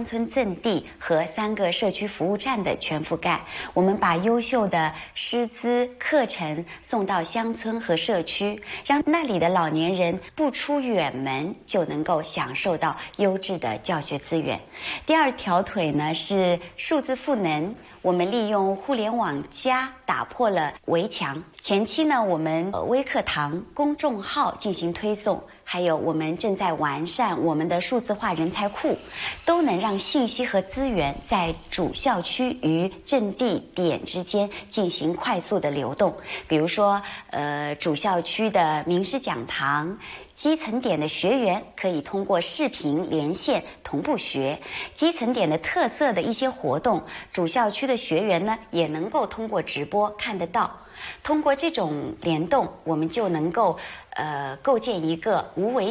乡村赠地和3个社区服务站的全覆盖。我们把优秀的师资课程送到乡村和社区，让那里的老年人不出远门就能够享受到优质的教学资源。第2条腿呢是数字赋能。我们利用互联网打破了围墙。前期呢，我们微课堂公众号进行推送，还有我们正在完善我们的数字化人才库，都能让信息和资源在主校区与阵地点之间进行快速的流动。比如说，主校区的名师讲堂。基层点的学员可以通过视频连线同步学，基层点的特色的一些活动，主校区的学员呢也能够通过直播看得到。通过这种联动，我们就能够构建一个无围